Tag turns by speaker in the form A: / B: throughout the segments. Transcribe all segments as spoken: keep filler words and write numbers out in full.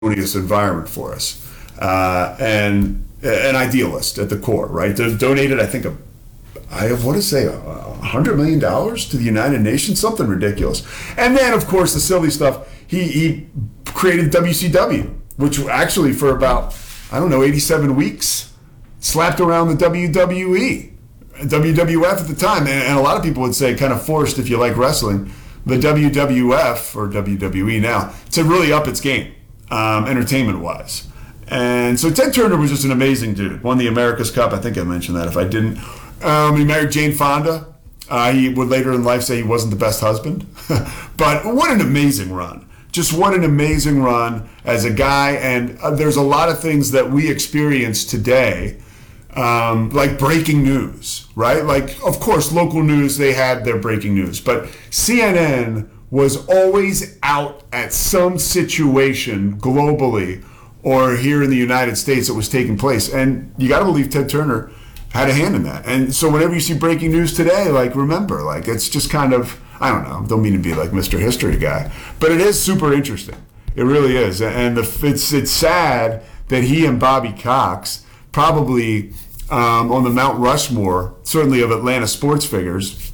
A: harmonious environment for us, uh, and an idealist at the core, right? They've donated, I think, a, I want to say, a, a hundred million dollars to the United Nations, something ridiculous. And then, of course, the silly stuff. He he created W C W, which actually for about I don't know eighty-seven weeks slapped around the W W E, W W F at the time, and, and a lot of people would say kind of forced if you like wrestling, the W W F or W W E now to really up its game, um, entertainment-wise. And so Ted Turner was just an amazing dude. Won the America's Cup. I think I mentioned that. If I didn't, um, he married Jane Fonda. Uh, he would later in life say he wasn't the best husband, but what an amazing run. Just what an amazing run as a guy. And uh, there's a lot of things that we experience today, um, like breaking news, right? Like, of course, local news, they had their breaking news. But C N N was always out at some situation globally or here in the United States that was taking place. And you got to believe Ted Turner had a hand in that. And so whenever you see breaking news today, like, remember, like, it's just kind of, I don't know, don't mean to be like Mister History guy, but it is super interesting. It really is. And the, it's it's sad that he and Bobby Cox probably um, on the Mount Rushmore, certainly of Atlanta sports figures,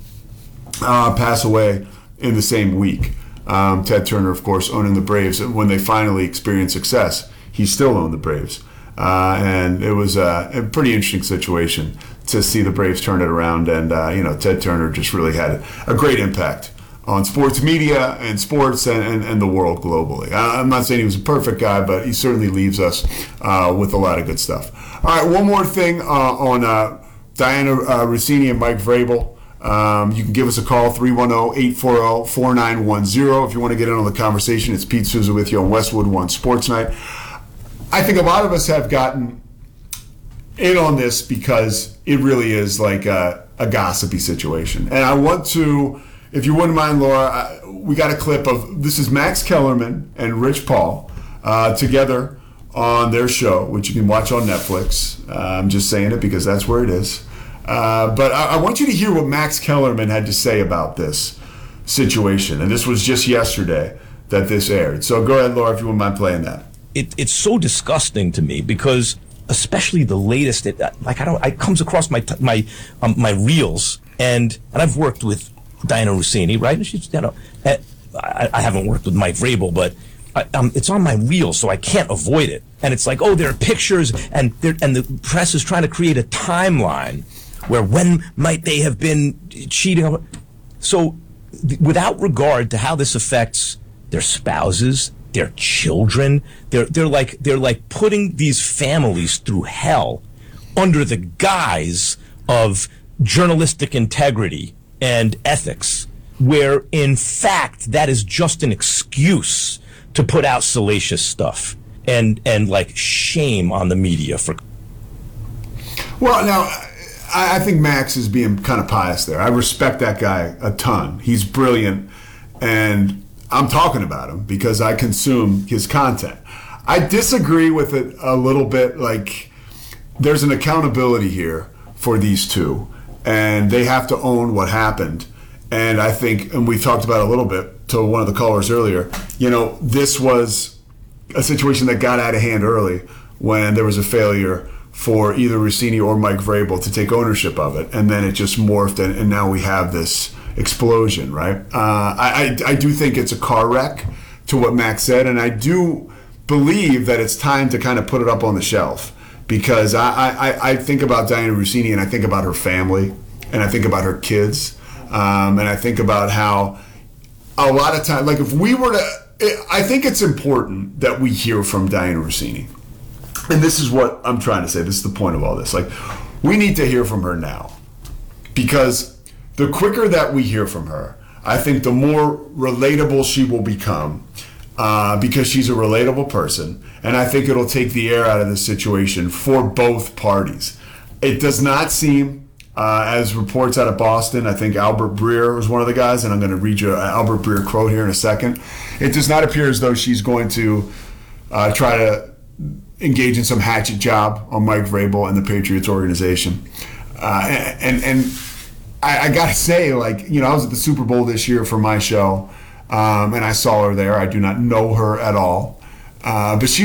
A: uh, pass away in the same week. Um, Ted Turner, of course, owning the Braves. When they finally experienced success, he still owned the Braves. Uh, and it was a, a pretty interesting situation to see the Braves turn it around. And, uh, you know, Ted Turner just really had a great impact on sports media and sports and, and, and the world globally. I, I'm not saying he was a perfect guy, but he certainly leaves us uh, with a lot of good stuff. All right, one more thing uh, on uh, Dianna uh, Russini and Mike Vrabel. Um, you can give us a call, three one zero, eight four zero, four nine one zero. If you want to get in on the conversation, it's Pete Souza with you on Westwood One Sports Night. I think a lot of us have gotten in on this because it really is like a, a gossipy situation. And I want to, if you wouldn't mind, Laura, I, we got a clip of, this is Max Kellerman and Rich Paul uh, together on their show, which you can watch on Netflix. Uh, I'm just saying it because that's where it is. Uh, but I, I want you to hear what Max Kellerman had to say about this situation. And this was just yesterday that this aired. So go ahead, Laura, if you wouldn't mind playing that.
B: It, it's so disgusting to me because, especially the latest, it, like I don't, it comes across my my um, my reels, and and I've worked with Dianna Russini, right? And she's, you know, I, I haven't worked with Mike Vrabel, but I, um, it's on my reels, so I can't avoid it. And it's like, oh, there are pictures, and there, and the press is trying to create a timeline where when might they have been cheating? So, th- without regard to how this affects their spouses, their children, they're they're like they're like putting these families through hell under the guise of journalistic integrity and ethics, where in fact that is just an excuse to put out salacious stuff and and like shame on the media for.
A: Well, now I, I think Max is being kind of pious there. I respect that guy a ton. He's brilliant, and I'm talking about him because I consume his content. I disagree with it a little bit. Like, there's an accountability here for these two, and they have to own what happened. And I think, and we talked about it a little bit to one of the callers earlier, you know, this was a situation that got out of hand early when there was a failure for either Russini or Mike Vrabel to take ownership of it. And then it just morphed, and, and now we have this explosion, right? Uh, I, I I do think it's a car wreck to what Max said, and I do believe that it's time to kind of put it up on the shelf because I, I, I think about Dianna Russini and I think about her family and I think about her kids um, and I think about how a lot of time, like if we were to, I think it's important that we hear from Dianna Russini, and this is what I'm trying to say. This is the point of all this. Like, we need to hear from her now because the quicker that we hear from her, I think the more relatable she will become uh, because she's a relatable person. And I think it'll take the air out of this situation for both parties. It does not seem, uh, as reports out of Boston, I think Albert Breer was one of the guys, and I'm going to read you an Albert Breer quote here in a second. It does not appear as though she's going to uh, try to engage in some hatchet job on Mike Vrabel and the Patriots organization. Uh, and, and, and I, I gotta say, like, you know, I was at the Super Bowl this year for my show, um, and I saw her there. I do not know her at all. Uh, but she's